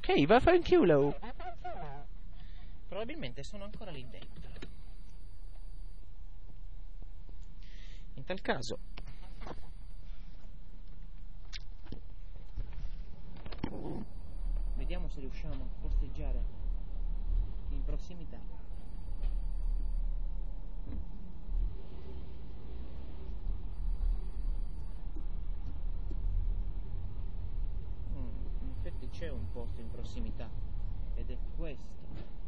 Ehi, vaffanculo! Probabilmente sono ancora lì dentro. In tal caso vediamo se riusciamo a posteggiare in prossimità. In effetti c'è un posto in prossimità ed è questo.